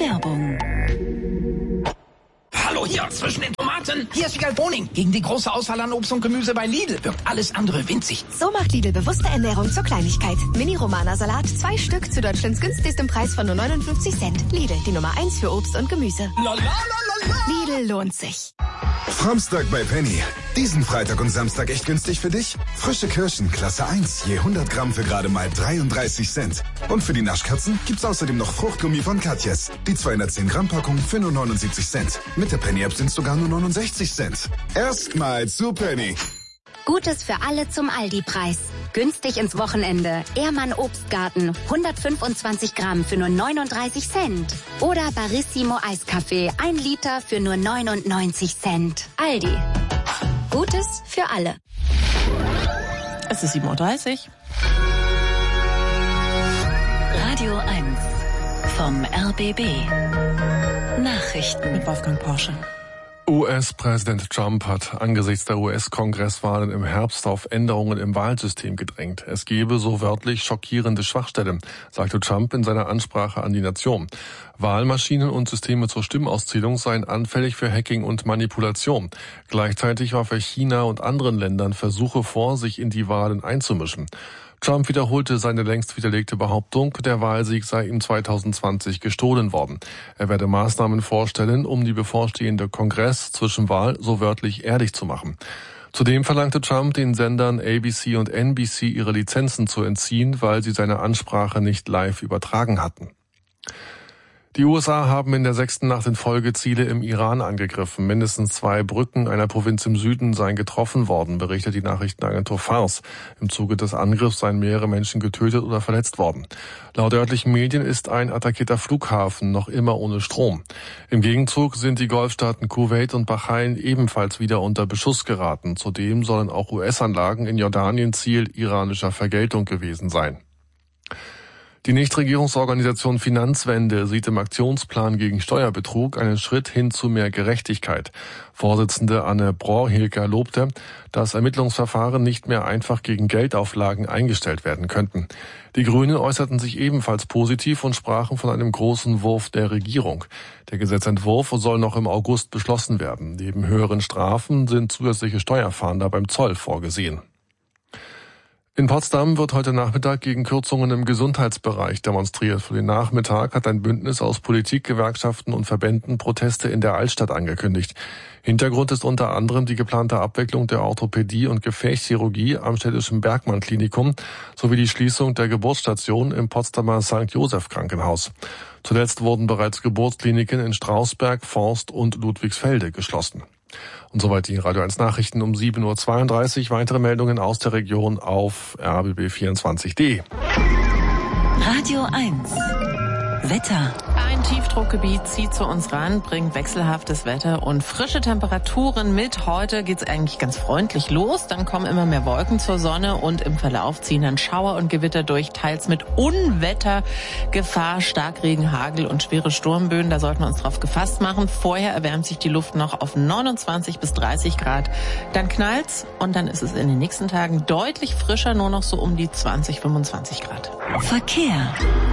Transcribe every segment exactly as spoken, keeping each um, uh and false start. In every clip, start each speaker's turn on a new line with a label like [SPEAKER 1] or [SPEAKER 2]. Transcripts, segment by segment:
[SPEAKER 1] Werbung.
[SPEAKER 2] Hallo hier, zwischen den Tomaten. Hier ist Wiegald Boning. Gegen die große Auswahl an Obst und Gemüse bei Lidl wirkt alles andere winzig.
[SPEAKER 3] So macht Lidl bewusste Ernährung zur Kleinigkeit. Mini-Romana-Salat, zwei Stück zu Deutschlands günstigstem Preis von nur neunundfünfzig Cent. Lidl, die Nummer eins für Obst und Gemüse. Lidl lohnt sich.
[SPEAKER 4] Samstag bei Penny. Diesen Freitag und Samstag echt günstig für dich? Frische Kirschen, Klasse eins, je hundert Gramm für gerade mal dreiunddreißig Cent. Und für die Naschkatzen gibt's außerdem noch Fruchtgummi von Katjes. Die zweihundertzehn Gramm Packung für nur neunundsiebzig Cent. Mit der Penny-App sind sogar nur neunundsechzig Cent. Erstmal zu Penny.
[SPEAKER 5] Gutes für alle zum Aldi-Preis. Günstig ins Wochenende. Ehrmann Obstgarten. hundertfünfundzwanzig Gramm für nur neununddreißig Cent. Oder Barissimo Eiskaffee. Ein Liter für nur neunundneunzig Cent. Aldi. Gutes für alle.
[SPEAKER 6] Es ist sieben Uhr dreißig.
[SPEAKER 1] Radio eins vom R B B. Nachrichten
[SPEAKER 6] Mit Wolfgang Porsche.
[SPEAKER 7] U S-Präsident Trump hat angesichts der U S-Kongresswahlen im Herbst auf Änderungen im Wahlsystem gedrängt. Es gebe so wörtlich schockierende Schwachstellen, sagte Trump in seiner Ansprache an die Nation. Wahlmaschinen und Systeme zur Stimmauszählung seien anfällig für Hacking und Manipulation. Gleichzeitig warf er China und anderen Ländern Versuche vor, sich in die Wahlen einzumischen. Trump wiederholte seine längst widerlegte Behauptung, der Wahlsieg sei ihm zweitausendzwanzig gestohlen worden. Er werde Maßnahmen vorstellen, um die bevorstehende Kongress-Zwischenwahl so wörtlich ehrlich zu machen. Zudem verlangte Trump den Sendern A B C und N B C ihre Lizenzen zu entziehen, weil sie seine Ansprache nicht live übertragen hatten. Die U S A haben in der sechsten Nacht in Folge Ziele im Iran angegriffen. Mindestens zwei Brücken einer Provinz im Süden seien getroffen worden, berichtet die Nachrichtenagentur Fars. Im Zuge des Angriffs seien mehrere Menschen getötet oder verletzt worden. Laut örtlichen Medien ist ein attackierter Flughafen noch immer ohne Strom. Im Gegenzug sind die Golfstaaten Kuwait und Bahrain ebenfalls wieder unter Beschuss geraten. Zudem sollen auch U S-Anlagen in Jordanien Ziel iranischer Vergeltung gewesen sein. Die Nichtregierungsorganisation Finanzwende sieht im Aktionsplan gegen Steuerbetrug einen Schritt hin zu mehr Gerechtigkeit. Vorsitzende Anne Brohilker lobte, dass Ermittlungsverfahren nicht mehr einfach gegen Geldauflagen eingestellt werden könnten. Die Grünen äußerten sich ebenfalls positiv und sprachen von einem großen Wurf der Regierung. Der Gesetzentwurf soll noch im August beschlossen werden. Neben höheren Strafen sind zusätzliche Steuerfahnder beim Zoll vorgesehen. In Potsdam wird heute Nachmittag gegen Kürzungen im Gesundheitsbereich demonstriert. Für den Nachmittag hat ein Bündnis aus Politik, Gewerkschaften und Verbänden Proteste in der Altstadt angekündigt. Hintergrund ist unter anderem die geplante Abwicklung der Orthopädie und Gefäßchirurgie am städtischen Bergmann-Klinikum sowie die Schließung der Geburtsstation im Potsdamer Sankt Joseph Krankenhaus. Zuletzt wurden bereits Geburtskliniken in Strausberg, Forst und Ludwigsfelde geschlossen. Und soweit die Radio eins Nachrichten um sieben Uhr zweiunddreißig. Weitere Meldungen aus der Region auf r b b vierundzwanzig punkt d.
[SPEAKER 1] Radio eins Wetter.
[SPEAKER 6] Ein Tiefdruckgebiet zieht zu uns ran, bringt wechselhaftes Wetter und frische Temperaturen mit. Heute geht's eigentlich ganz freundlich los. Dann kommen immer mehr Wolken zur Sonne und im Verlauf ziehen dann Schauer und Gewitter durch, teils mit Unwettergefahr, Starkregen, Hagel und schwere Sturmböen. Da sollten wir uns drauf gefasst machen. Vorher erwärmt sich die Luft noch auf neunundzwanzig bis dreißig Grad. Dann knallt's und dann ist es in den nächsten Tagen deutlich frischer, nur noch so um die zwanzig, fünfundzwanzig Grad.
[SPEAKER 1] Verkehr.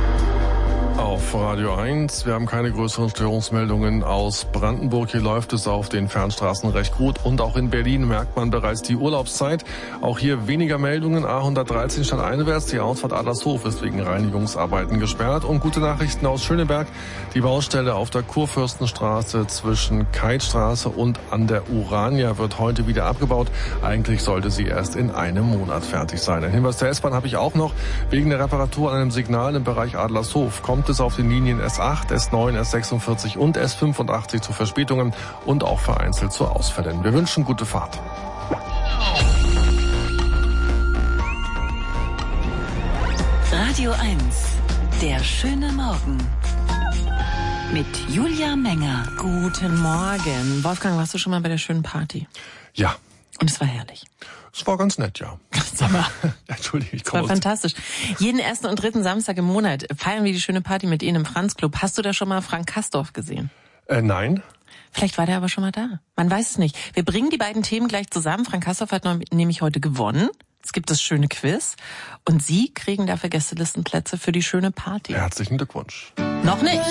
[SPEAKER 7] Auf Radio eins. Wir haben keine größeren Störungsmeldungen aus Brandenburg. Hier läuft es auf den Fernstraßen recht gut. Und auch in Berlin merkt man bereits die Urlaubszeit. Auch hier weniger Meldungen. A hundertdreizehn stadteinwärts. Die Ausfahrt Adlershof ist wegen Reinigungsarbeiten gesperrt. Und gute Nachrichten aus Schöneberg. Die Baustelle auf der Kurfürstenstraße zwischen Keithstraße und an der Urania wird heute wieder abgebaut. Eigentlich sollte sie erst in einem Monat fertig sein. Ein Hinweis der S-Bahn habe ich auch noch. Wegen der Reparatur an einem Signal im Bereich Adlershof kommt es auf den Linien S acht, S neun, S sechsundvierzig und S fünfundachtzig zu Verspätungen und auch vereinzelt zu Ausfällen. Wir wünschen gute Fahrt.
[SPEAKER 1] Radio eins, der schöne Morgen. Mit Julia Menger.
[SPEAKER 6] Guten Morgen. Wolfgang, warst du schon mal bei der schönen Party?
[SPEAKER 7] Ja.
[SPEAKER 6] Und es war herrlich.
[SPEAKER 7] Es war ganz nett, ja.
[SPEAKER 6] Sag mal.
[SPEAKER 7] Entschuldige, ich
[SPEAKER 6] komme. Das war fantastisch. Jeden ersten und dritten Samstag im Monat feiern wir die schöne Party mit Ihnen im Franz-Club. Hast du da schon mal Frank Kastorf gesehen?
[SPEAKER 7] Äh, nein.
[SPEAKER 6] Vielleicht war der aber schon mal da. Man weiß es nicht. Wir bringen die beiden Themen gleich zusammen. Frank Kastorf hat nämlich heute gewonnen. Es gibt das schöne Quiz. Und Sie kriegen dafür Gästelistenplätze für die schöne Party.
[SPEAKER 7] Herzlichen Glückwunsch.
[SPEAKER 6] Noch nicht.